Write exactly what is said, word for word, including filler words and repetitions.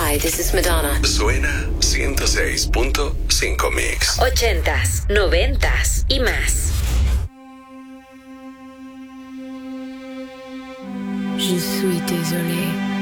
Hi, this is Madonna. Suena ciento seis punto cinco Mix. Ochentas, noventas y más. Je suis désolée.